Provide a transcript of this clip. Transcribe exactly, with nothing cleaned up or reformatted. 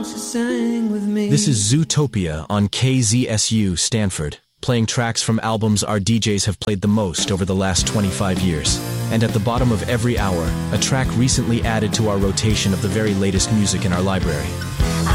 she sang with me. This is Zootopia on K Z S U Stanford, playing tracks from albums our D Js have played the most over the last twenty-five years. And at the bottom of every hour, a track recently added to our rotation of the very latest music in our library.